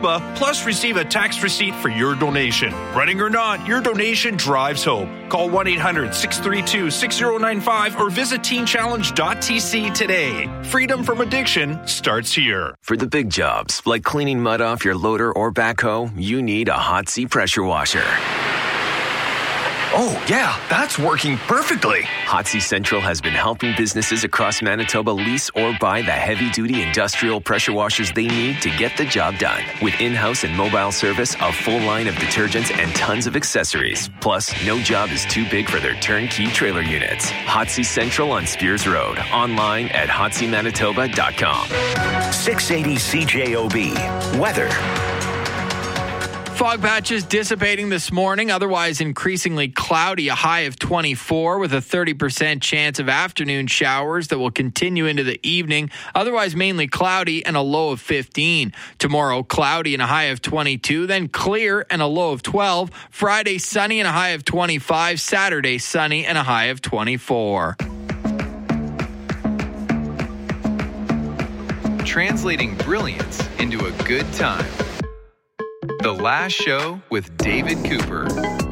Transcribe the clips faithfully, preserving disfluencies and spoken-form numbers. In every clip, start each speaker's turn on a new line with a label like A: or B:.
A: Manitoba, plus receive a tax receipt for your donation. Running or not, your donation drives hope. Call one eight hundred six three two six zero nine five or visit teen challenge dot t c today. Freedom from addiction starts here.
B: For the big jobs, like cleaning mud off your loader or backhoe, you need a Hot Sea pressure washer.
C: Oh, yeah, that's working perfectly.
B: Hot Sea Central has been helping businesses across Manitoba lease or buy the heavy-duty industrial pressure washers they need to get the job done. With in-house and mobile service, a full line of detergents, and tons of accessories. Plus, no job is too big for their turnkey trailer units. Hot Sea Central on Spears Road. Online at hot sea manitoba dot com.
D: six eighty C J O B. Weather.
E: Fog patches dissipating this morning, otherwise increasingly cloudy, a high of twenty-four with a thirty percent chance of afternoon showers that will continue into the evening, otherwise mainly cloudy and a low of fifteen. Tomorrow, cloudy and a high of twenty-two, then clear and a low of twelve. Friday, sunny and a high of twenty-five. Saturday, sunny and a high of twenty-four.
F: Translating brilliance into a good time. The Last Show with David Cooper.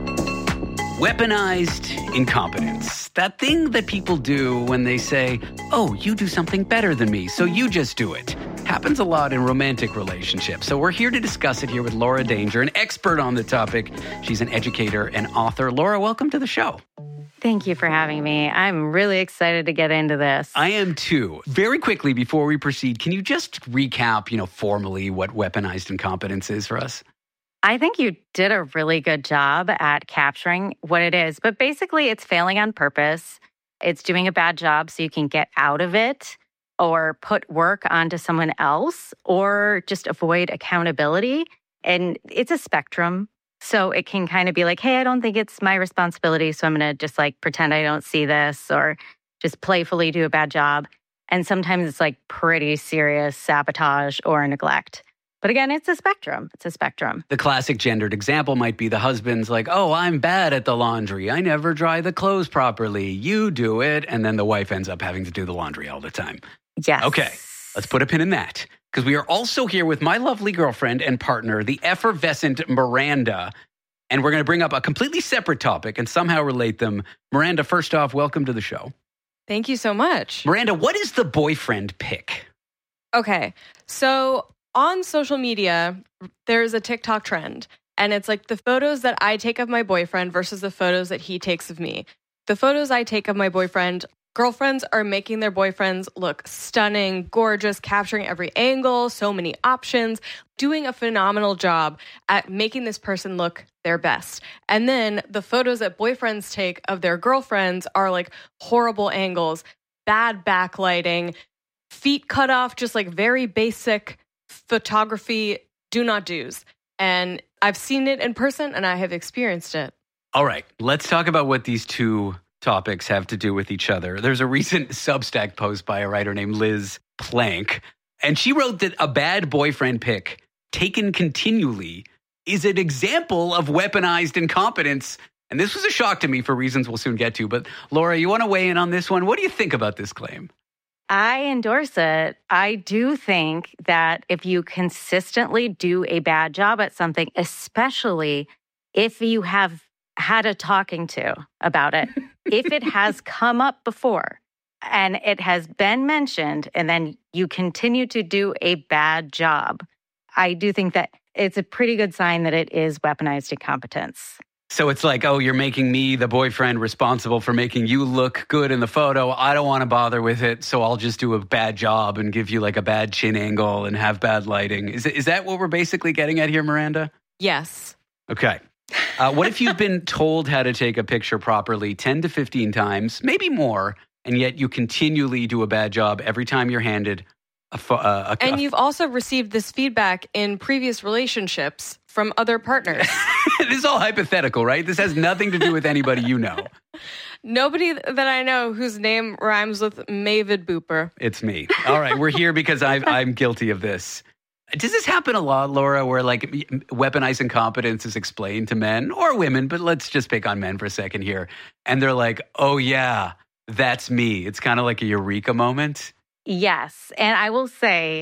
G: Weaponized incompetence. That thing that people do when they say, oh, you do something better than me, so you just do it. Happens a lot in romantic relationships. So we're here to discuss it here with Laura Danger, an expert on the topic. She's an educator and author. Laura, welcome to the show.
H: Thank you for having me. I'm really excited to get into this.
G: I am too. Very quickly, before we proceed, can you just recap, you know, formally what weaponized incompetence is for us?
H: I think you did a really good job at capturing what it is. But basically, it's failing on purpose. It's doing a bad job so you can get out of it or put work onto someone else or just avoid accountability. And it's a spectrum. So it can kind of be like, hey, I don't think it's my responsibility, so I'm going to just like pretend I don't see this or just playfully do a bad job. And sometimes it's like pretty serious sabotage or neglect. But again, it's a spectrum. It's a spectrum.
G: The classic gendered example might be the husband's like, oh, I'm bad at the laundry. I never dry the clothes properly. You do it. And then the wife ends up having to do the laundry all the time.
H: Yes.
G: Okay, let's put a pin in that. Because we are also here with my lovely girlfriend and partner, the effervescent Miranda. And we're going to bring up a completely separate topic and somehow relate them. Miranda, first off, welcome to the show.
I: Thank you so much.
G: Miranda, what is the boyfriend pick?
I: Okay, so on social media, there's a TikTok trend, and it's like the photos that I take of my boyfriend versus the photos that he takes of me. The photos I take of my boyfriend, girlfriends are making their boyfriends look stunning, gorgeous, capturing every angle, so many options, doing a phenomenal job at making this person look their best. And then the photos that boyfriends take of their girlfriends are like horrible angles, bad backlighting, feet cut off, just like very basic photography do not do's. And I've seen it in person and I have experienced it.
G: All right, let's talk about what these two topics have to do with each other. There's a recent Substack post by a writer named Liz Plank, and she wrote that a bad boyfriend pic taken continually is an example of weaponized incompetence. And this was a shock to me for reasons we'll soon get to. But Laura, you want to weigh in on this one? What do you think about this claim?
H: I endorse it. I do think that if you consistently do a bad job at something, especially if you have had a talking to about it, if it has come up before and it has been mentioned and then you continue to do a bad job, I do think that it's a pretty good sign that it is weaponized incompetence.
G: So it's like, oh, you're making me, the boyfriend, responsible for making you look good in the photo. I don't want to bother with it, so I'll just do a bad job and give you like a bad chin angle and have bad lighting. Is, is that what we're basically getting at here, Miranda?
I: Yes.
G: Okay. Uh, what if you've been told how to take a picture properly ten to fifteen times, maybe more, and yet you continually do a bad job every time you're handed a photo? Uh,
I: and you've also received this feedback in previous relationships from other partners.
G: This is all hypothetical, right? This has nothing to do with anybody you know.
I: Nobody that I know whose name rhymes with Mavid Booper.
G: It's me. All right, we're here because I've, I'm guilty of this. Does this happen a lot, Laura, where like weaponized incompetence is explained to men or women, but let's just pick on men for a second here. And they're like, oh yeah, that's me. It's kind of like a eureka moment.
H: Yes. And I will say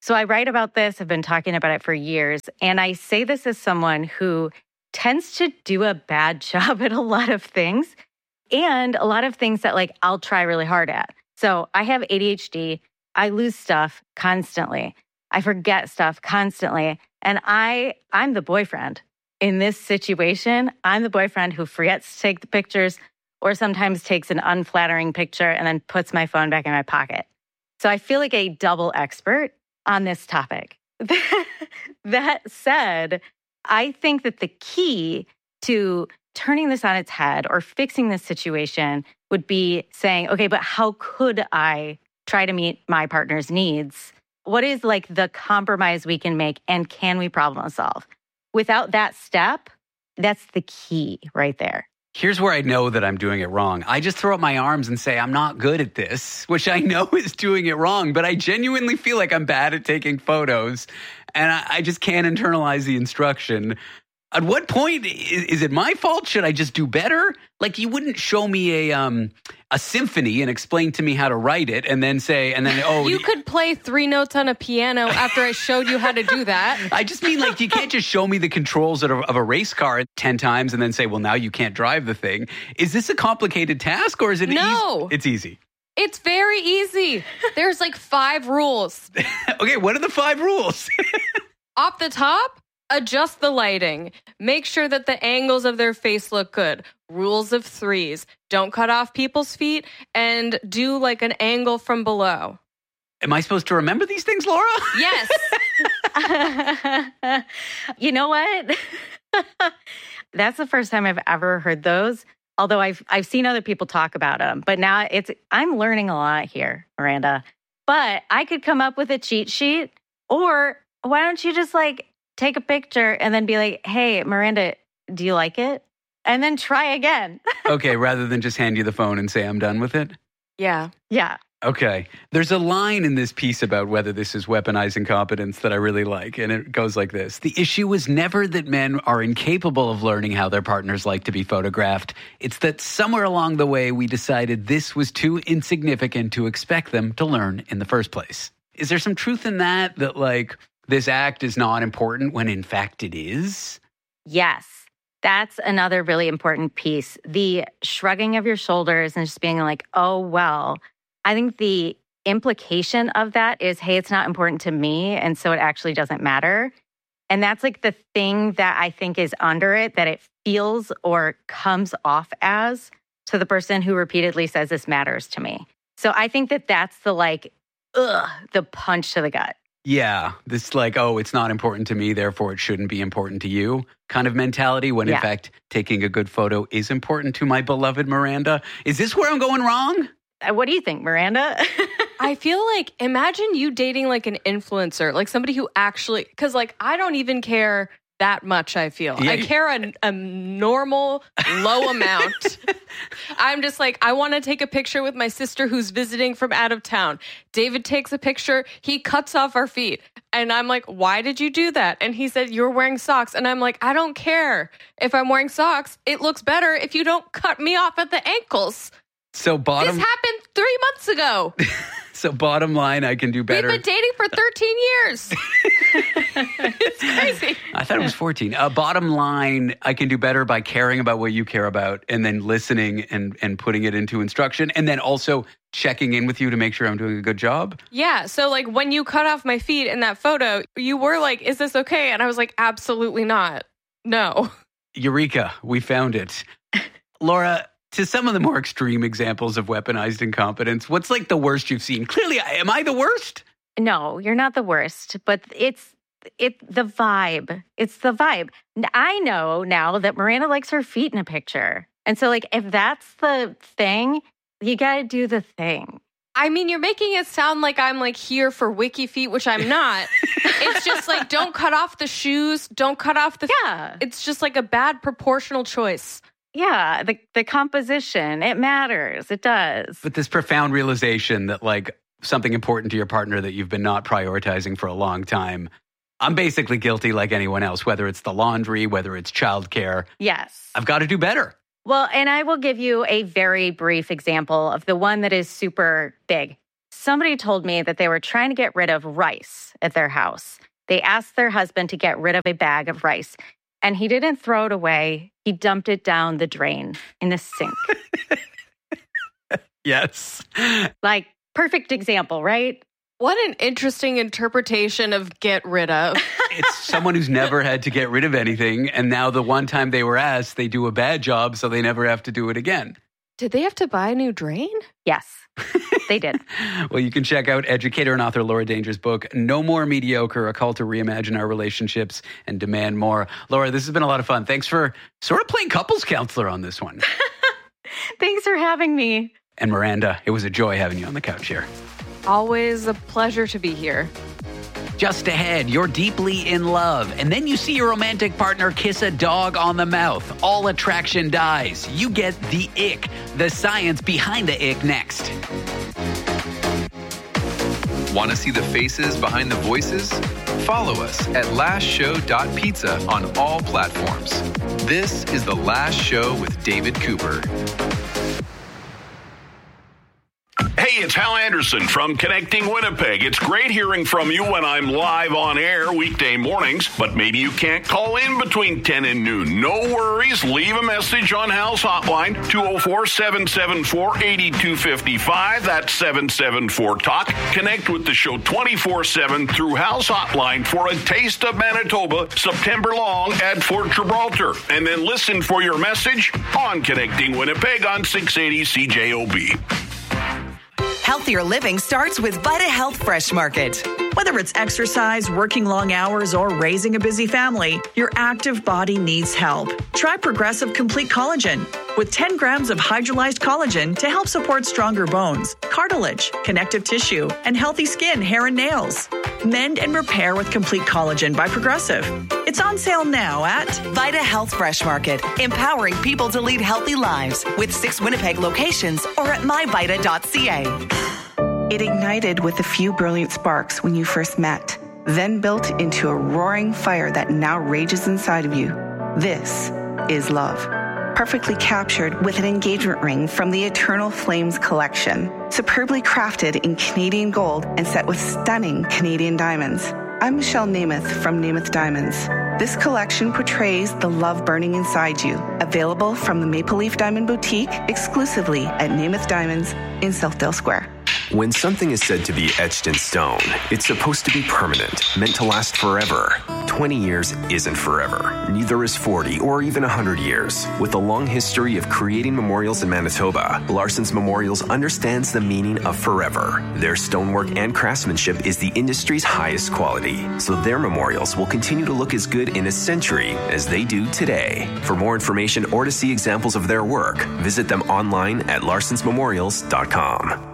H: So I write about this, I've been talking about it for years, and I say this as someone who tends to do a bad job at a lot of things and a lot of things that like I'll try really hard at. So I have A D H D, I lose stuff constantly. I forget stuff constantly, and I I'm the boyfriend in this situation. I'm the boyfriend who forgets to take the pictures or sometimes takes an unflattering picture and then puts my phone back in my pocket. So I feel like a double expert on this topic. That said, I think that the key to turning this on its head or fixing this situation would be saying, okay, but how could I try to meet my partner's needs? What is like the compromise we can make, and can we problem solve? Without that step, that's the key right there.
G: Here's where I know that I'm doing it wrong. I just throw up my arms and say, I'm not good at this, which I know is doing it wrong, but I genuinely feel like I'm bad at taking photos, and I, I just can't internalize the instruction. At what point is, is it my fault? Should I just do better? Like, you wouldn't show me a um a symphony and explain to me how to write it, and then say, and then oh,
I: you could play three notes on a piano after I showed you how to do that.
G: I just mean, like, you can't just show me the controls of a, of a race car ten times and then say, well, now you can't drive the thing. Is this a complicated task, or is it
I: no?
G: Easy? It's easy.
I: It's very easy. There's like five rules.
G: Okay, what are the five rules?
I: Off the top, adjust the lighting. Make sure that the angles of their face look good. Rules of threes. Don't cut off people's feet, and do like an angle from below.
G: Am I supposed to remember these things, Laura?
I: Yes.
H: You know what? That's the first time I've ever heard those. Although I've I've seen other people talk about them, but now it's I'm learning a lot here, Miranda. But I could come up with a cheat sheet, or why don't you just like take a picture and then be like, hey, Miranda, do you like it? And then try again.
G: Okay, rather than just hand you the phone and say, I'm done with it?
I: Yeah.
H: Yeah.
G: Okay. There's a line in this piece about whether this is weaponized incompetence that I really like, and it goes like this. The issue is never that men are incapable of learning how their partners like to be photographed. It's that somewhere along the way, we decided this was too insignificant to expect them to learn in the first place. Is there some truth in that, that like this act is not important when in fact it is?
H: Yes. That's another really important piece. The shrugging of your shoulders and just being like, oh, well, I think the implication of that is, hey, it's not important to me, and so it actually doesn't matter. And that's like the thing that I think is under it, that it feels or comes off as to the person who repeatedly says this matters to me. So I think that that's the like, ugh, the punch to the gut.
G: Yeah, this like, oh, it's not important to me, therefore it shouldn't be important to you kind of mentality, when
H: yeah.
G: in fact taking a good photo is important to my beloved Miranda. Is this where I'm going wrong?
H: What do you think, Miranda?
I: I feel like, imagine you dating like an influencer, like somebody who actually, because like I don't even care that much, I feel.
G: Yeah.
I: I care a, a normal, low amount. I'm just like, I want to take a picture with my sister who's visiting from out of town. David takes a picture. He cuts off our feet. And I'm like, why did you do that? And he said, you're wearing socks. And I'm like, I don't care if I'm wearing socks. It looks better if you don't cut me off at the ankles.
G: So bottom...
I: This happened three months ago.
G: So bottom line, I can do better.
I: We've been dating for thirteen years. It's crazy.
G: I thought it was fourteen. Uh, bottom line, I can do better by caring about what you care about, and then listening and, and putting it into instruction, and then also checking in with you to make sure I'm doing a good job.
I: Yeah. So like when you cut off my feet in that photo, you were like, is this okay? And I was like, absolutely not. No.
G: Eureka. We found it. Laura, to some of the more extreme examples of weaponized incompetence, what's like the worst you've seen? Clearly, am I the worst?
H: No, you're not the worst, but it's it the vibe. It's the vibe. I know now that Miranda likes her feet in a picture. And so like if that's the thing, you got to do the thing.
I: I mean, you're making it sound like I'm like here for wiki feet, which I'm not. It's just like, don't cut off the shoes. Don't cut off the...
H: Yeah.
I: It's just like a bad proportional choice.
H: Yeah, the the composition, it matters. It does.
G: But this profound realization that like something important to your partner that you've been not prioritizing for a long time, I'm basically guilty like anyone else, whether it's the laundry, whether it's childcare.
H: Yes.
G: I've got to do better.
H: Well, and I will give you a very brief example of the one that is super big. somebody told me that they were trying to get rid of rice at their house. They asked their husband to get rid of a bag of rice, and he didn't throw it away. He dumped it down the drain in the sink.
G: Yes.
H: Like, perfect example, right?
I: What an interesting interpretation of get rid of.
G: It's someone who's never had to get rid of anything, and now the one time they were asked, they do a bad job, so they never have to do it again.
I: Did they have to buy a new drain?
H: Yes, they did.
G: Well, you can check out educator and author Laura Danger's book, No More Mediocre, A Call to Reimagine Our Relationships and Demand More. Laura, this has been a lot of fun. Thanks for sort of playing couples counselor on this one.
H: Thanks for having me.
G: And Miranda, it was a joy having you on the couch here.
I: Always a pleasure to be here.
G: Just ahead, you're deeply in love, and then you see your romantic partner kiss a dog on the mouth. All attraction dies. You get the ick, the science behind the ick next.
F: Want to see the faces behind the voices? Follow us at last show dot pizza on all platforms. This is The Last Show with David Cooper.
J: Hey, it's Hal Anderson from Connecting Winnipeg. It's great hearing from you when I'm live on air weekday mornings, but maybe you can't call in between ten and noon. No worries. Leave a message on Hal's hotline, two oh four, seven seven four, eight two five five. That's seven seven four talk. Connect with the show twenty-four seven through Hal's hotline for a taste of Manitoba September long at Fort Gibraltar. And then listen for your message on Connecting Winnipeg on six eighty C J O B.
K: Healthier living starts with Vita Health Fresh Market. Whether it's exercise, working long hours, or raising a busy family, your active body needs help. Try Progressive Complete Collagen with ten grams of hydrolyzed collagen to help support stronger bones, cartilage, connective tissue, and healthy skin, hair, and nails. Mend and repair with Complete Collagen by Progressive. It's on sale now at Vita Health Fresh Market, empowering people to lead healthy lives with six Winnipeg locations or at my vita dot c a.
L: It ignited with a few brilliant sparks when you first met, then built into a roaring fire that now rages inside of you. This is love. Perfectly captured with an engagement ring from the Eternal Flames collection, superbly crafted in Canadian gold and set with stunning Canadian diamonds. I'm Michelle Namath from Namath Diamonds. This collection portrays the love burning inside you. Available from the Maple Leaf Diamond Boutique exclusively at Namath Diamonds in Southdale Square.
B: When something is said to be etched in stone, it's supposed to be permanent, meant to last forever. twenty years isn't forever. Neither is forty or even one hundred years. With a long history of creating memorials in Manitoba, Larson's Memorials understands the meaning of forever. Their stonework and craftsmanship is the industry's highest quality, so their memorials will continue to look as good in a century as they do today. For more information or to see examples of their work, visit them online at larsons memorials dot com.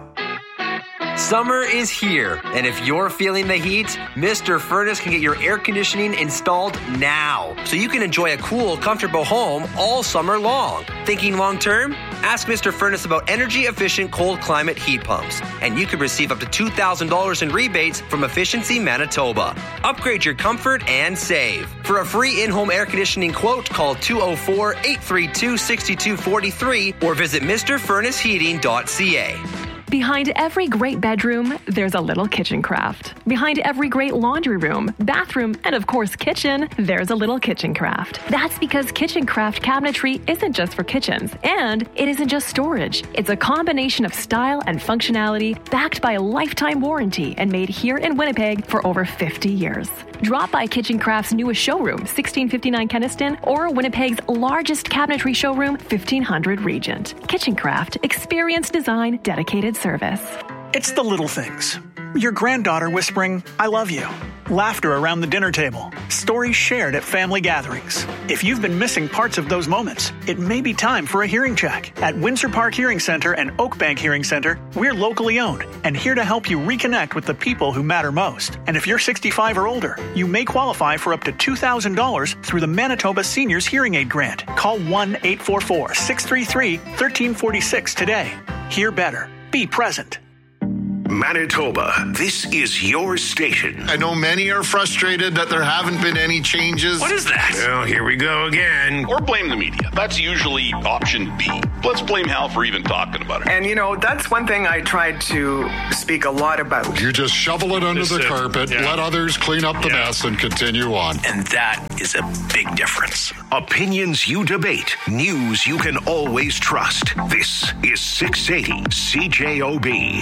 M: Summer is here, and if you're feeling the heat, Mister Furnace can get your air conditioning installed now, so you can enjoy a cool, comfortable home all summer long. Thinking long term? Ask Mister Furnace about energy-efficient cold climate heat pumps, and you could receive up to two thousand dollars in rebates from Efficiency Manitoba. Upgrade your comfort and save. For a free in-home air conditioning quote, call two oh four, eight three two, six two four three or visit Mister Furnace Heating dot c a.
N: Behind every great bedroom, there's a little kitchen craft. Behind every great laundry room, bathroom, and of course kitchen, there's a little kitchen craft. That's because kitchen craft cabinetry isn't just for kitchens, and it isn't just storage. It's a combination of style and functionality backed by a lifetime warranty and made here in Winnipeg for over fifty years. Drop by Kitchen Craft's newest showroom, sixteen fifty-nine Kenniston, or Winnipeg's largest cabinetry showroom, fifteen hundred Regent. Kitchen Craft, experience design, dedicated service.
O: It's the little things. Your granddaughter whispering, "I love you." Laughter around the dinner table. Stories shared at family gatherings. If you've been missing parts of those moments, it may be time for a hearing check. At Windsor Park Hearing Center and Oakbank Hearing Center, we're locally owned and here to help you reconnect with the people who matter most. And if you're sixty-five or older, you may qualify for up to two thousand dollars through the Manitoba Seniors Hearing Aid Grant. Call one eight four four, six three three, one three four six today. Hear better. Be present.
D: Manitoba, this is your station.
P: I know many are frustrated that there haven't been any changes.
D: What is that? Well, here we go again.
J: Or blame the media. That's usually option B. Let's blame Hal for even talking about it.
Q: And, you know, that's one thing I tried to speak a lot about.
P: You just shovel it under the carpet, yeah. let others clean up the yeah. mess, and continue on.
D: And that is a big difference. Opinions you debate. News you can always trust. This is six eighty C J O B.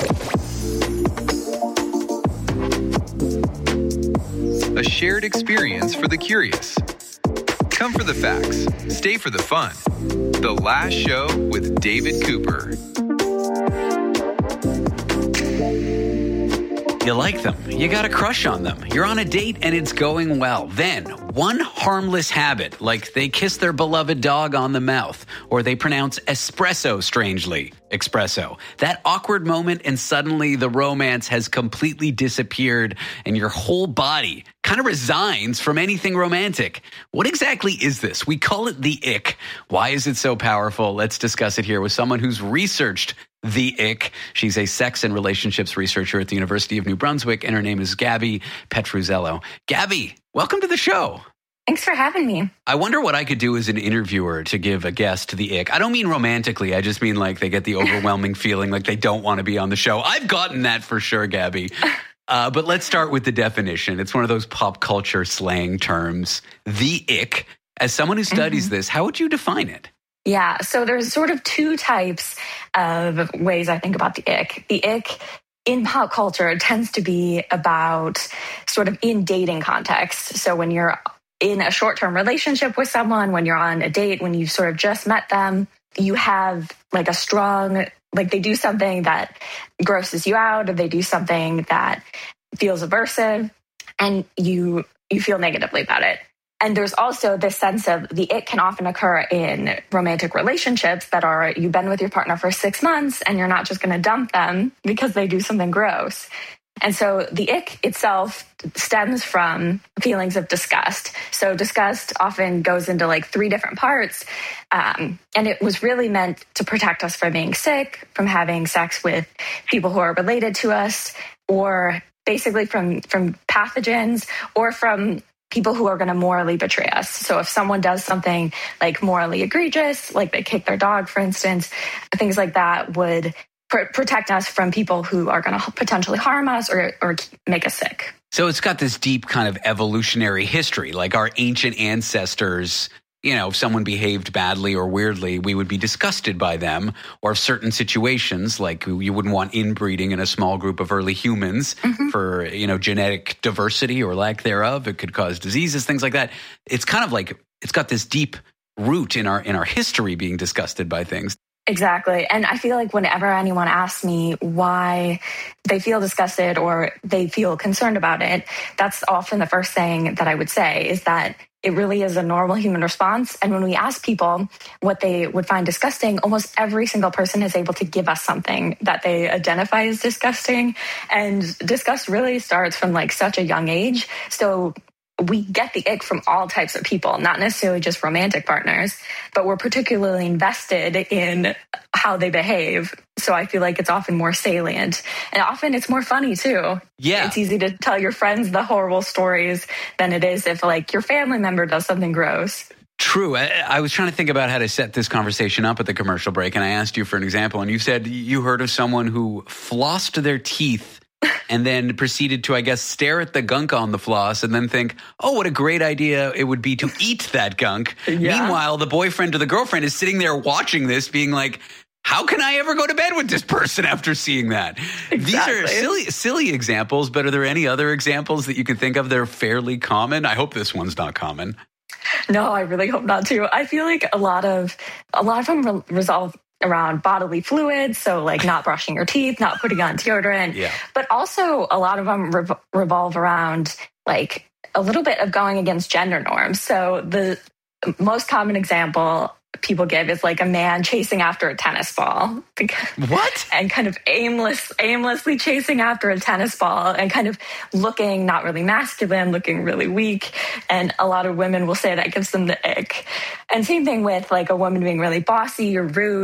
F: A shared experience for the curious. Come for the facts. Stay for the fun. The Last Show with David Cooper.
G: You like them. You got a crush on them. You're on a date and it's going well. Then, one harmless habit, like they kiss their beloved dog on the mouth, or they pronounce espresso strangely. Espresso. That awkward moment and suddenly the romance has completely disappeared and your whole body kind of resigns from anything romantic. What exactly is this? We call it the ick. Why is it so powerful? Let's discuss it here with someone who's researched the ick. She's a sex and relationships researcher at the University of New Brunswick, and her name is Gabby Petruzzello. Gabby, welcome to the show.
R: Thanks for having me.
G: I wonder what I could do as an interviewer to give a guest the ick. I don't mean romantically. I just mean like they get the overwhelming feeling like they don't want to be on the show. I've gotten that for sure, Gabby. Uh, but let's start with the definition. It's one of those pop culture slang terms, the ick. As someone who studies mm-hmm. this, how would you define it?
R: Yeah, so there's sort of two types of ways I think about the ick. The ick in pop culture tends to be about sort of in dating context. So when you're in a short-term relationship with someone, when you're on a date, when you've sort of just met them, you have like a strong, like they do something that grosses you out, or they do something that feels aversive, and you you feel negatively about it. And there's also this sense of the ick can often occur in romantic relationships that are, you've been with your partner for six months and you're not just going to dump them because they do something gross. And so the ick itself stems from feelings of disgust. So disgust often goes into like three different parts. Um, and it was really meant to protect us from being sick, from having sex with people who are related to us, or basically from, from pathogens, or from people who are going to morally betray us. So if someone does something like morally egregious, like they kick their dog, for instance, things like that would pr- protect us from people who are going to potentially harm us or, or make us sick.
G: So it's got this deep kind of evolutionary history, like our ancient ancestors. You know, if someone behaved badly or weirdly, we would be disgusted by them. Or certain situations, like you wouldn't want inbreeding in a small group of early humans mm-hmm. for, you know, genetic diversity or lack thereof. It could cause diseases, things like that. It's kind of like, it's got this deep root in our in our history being disgusted by things.
R: Exactly. And I feel like whenever anyone asks me why they feel disgusted or they feel concerned about it, that's often the first thing that I would say is that it really is a normal human response. And when we ask people what they would find disgusting, almost every single person is able to give us something that they identify as disgusting. And disgust really starts from like such a young age. So we get the ick from all types of people, not necessarily just romantic partners, but we're particularly invested in how they behave. So I feel like it's often more salient, and often it's more funny too.
G: Yeah.
R: It's easy to tell your friends the horrible stories than it is if like your family member does something gross.
G: True. I, I was trying to think about how to set this conversation up at the commercial break, and I asked you for an example, and you said you heard of someone who flossed their teeth and then proceeded to, I guess, stare at the gunk on the floss and then think, oh, what a great idea it would be to eat that gunk. Yeah. Meanwhile, the boyfriend or the girlfriend is sitting there watching this being like, how can I ever go to bed with this person after seeing that? Exactly. These are silly, silly examples, but are there any other examples that you can think of that are fairly common? I hope this one's not common.
R: No, I really hope not too. I feel like a lot of a lot of them re- resolve around bodily fluids, so like not brushing your teeth, not putting on deodorant,
G: yeah.
R: But also a lot of them rev- revolve around like a little bit of going against gender norms. So the most common example people give is like a man chasing after a tennis ball.
G: What?
R: And kind of aimless, aimlessly chasing after a tennis ball and kind of looking not really masculine, looking really weak. And a lot of women will say that gives them the ick. And same thing with like a woman being really bossy or rude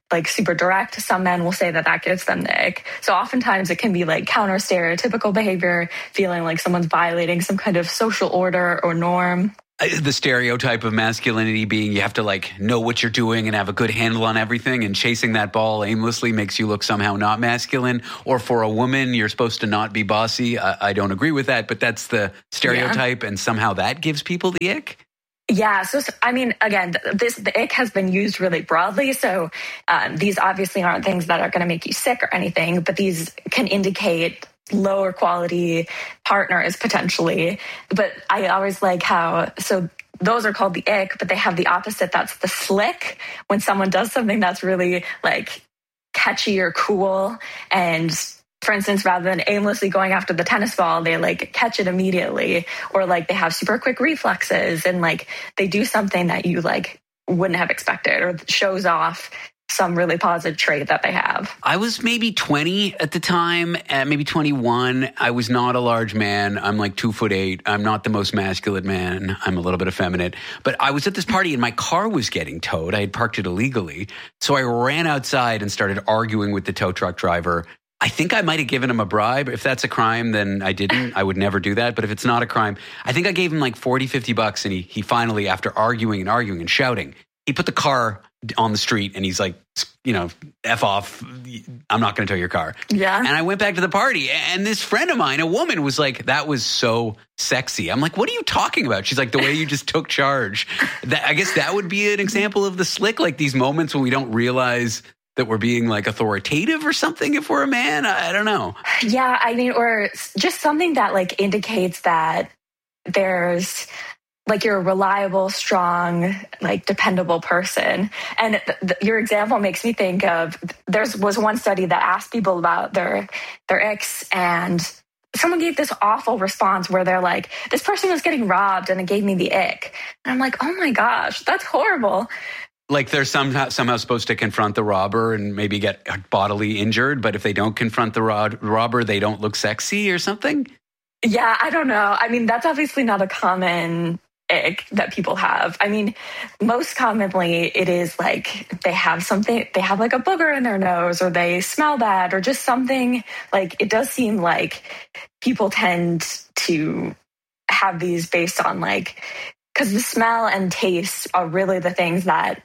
R: like super direct. Some men will say that that gives them the ick. So oftentimes it can be like counter stereotypical behavior, feeling like someone's violating some kind of social order or norm.
G: The stereotype of masculinity being you have to like know what you're doing and have a good handle on everything, and chasing that ball aimlessly makes you look somehow not masculine. Or for a woman, you're supposed to not be bossy. I, I don't agree with that, but that's the stereotype, yeah. And somehow that gives people the ick.
R: Yeah. So, I mean, again, this the ick has been used really broadly. So um, these obviously aren't things that are going to make you sick or anything, but these can indicate lower quality partners potentially. But I always like how, so those are called the ick, but they have the opposite. That's the slick. When someone does something that's really like catchy or cool, and for instance, rather than aimlessly going after the tennis ball, they like catch it immediately, or like they have super quick reflexes, and like they do something that you like wouldn't have expected, or shows off some really positive trait that they have.
G: I was maybe twenty at the time, uh, maybe twenty-one. I was not a large man. I'm like two foot eight. I'm not the most masculine man. I'm a little bit effeminate. But I was at this party and my car was getting towed. I had parked it illegally. So I ran outside and started arguing with the tow truck driver. I think I might have given him a bribe. If that's a crime, then I didn't. I would never do that. But if it's not a crime, I think I gave him like forty, fifty bucks. And he, he finally, after arguing and arguing and shouting, he put the car on the street and he's like, you know, F off. I'm not going to tow your car.
R: Yeah.
G: And I went back to the party, and this friend of mine, a woman, was like, that was so sexy. I'm like, what are you talking about? She's like, the way you just took charge. That, I guess that would be an example of the slick, like these moments when we don't realize that we're being like authoritative or something if we're a man. I, I don't know.
R: Yeah. I mean, or just something that like indicates that there's like you're a reliable, strong, like dependable person. And th- th- your example makes me think of, there was one study that asked people about their, their icks, and someone gave this awful response where they're like, this person was getting robbed and it gave me the ick. And I'm like, oh my gosh, that's horrible.
G: Like they're somehow, somehow supposed to confront the robber and maybe get bodily injured. But if they don't confront the ro- robber, they don't look sexy or something?
R: Yeah, I don't know. I mean, that's obviously not a common ick that people have. I mean, most commonly it is like they have something, they have like a booger in their nose, or they smell bad, or just something. Like it does seem like people tend to have these based on like, because the smell and taste are really the things that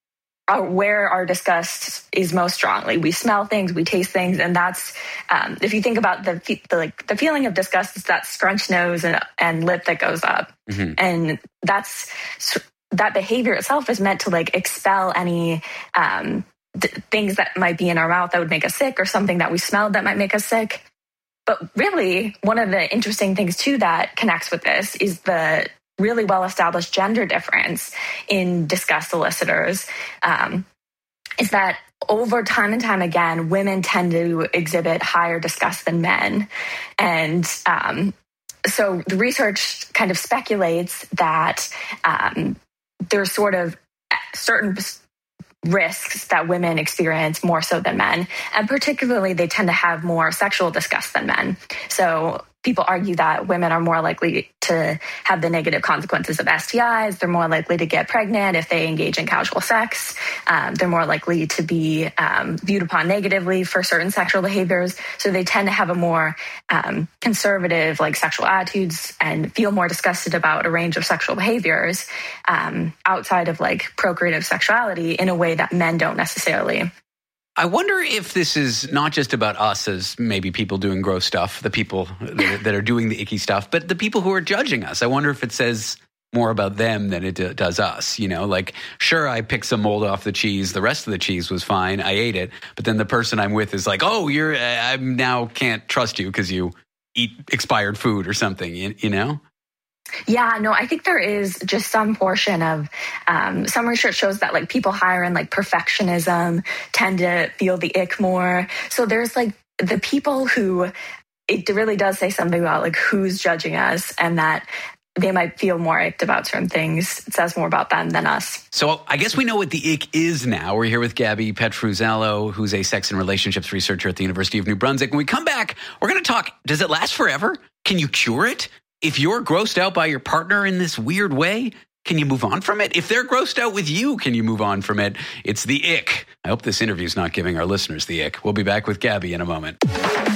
R: are where our disgust is most strongly. We smell things, we taste things, and that's um, if you think about the, the like the feeling of disgust, it's that scrunched nose and, and lip that goes up, mm-hmm. and that's that behavior itself is meant to like expel any um, th- things that might be in our mouth that would make us sick, or something that we smelled that might make us sick. But really, one of the interesting things too that connects with this is the really well-established gender difference in disgust elicitors, um, is that over time and time again, women tend to exhibit higher disgust than men. And um, so the research kind of speculates that um, there's sort of certain risks that women experience more so than men. And particularly, they tend to have more sexual disgust than men. So people argue that women are more likely to have the negative consequences of S T Is. They're more likely to get pregnant if they engage in casual sex. Um, they're more likely to be um, viewed upon negatively for certain sexual behaviors. So they tend to have a more um, conservative, like sexual attitudes, and feel more disgusted about a range of sexual behaviors um, outside of like procreative sexuality in a way that men don't necessarily.
G: I wonder if this is not just about us as maybe people doing gross stuff, the people that, that are doing the icky stuff, but the people who are judging us. I wonder if it says more about them than it d- does us. You know, like, sure, I picked some mold off the cheese. The rest of the cheese was fine. I ate it. But then the person I'm with is like, oh, you're, I now can't trust you because you eat expired food or something, you, you know?
R: Yeah, no, I think there is just some portion of um, some research shows that like people higher in like perfectionism tend to feel the ick more. So there's like the people who it really does say something about like who's judging us, and that they might feel more icked about certain things. It says more about them than us.
G: So I guess we know what the ick is now. We're here with Gabby Petruzzello, who's a sex and relationships researcher at the University of New Brunswick. When we come back, we're going to talk, does it last forever? Can you cure it? If you're grossed out by your partner in this weird way, can you move on from it? If they're grossed out with you, can you move on from it? It's the ick. I hope this interview is not giving our listeners the ick. We'll be back with Gabby in a moment.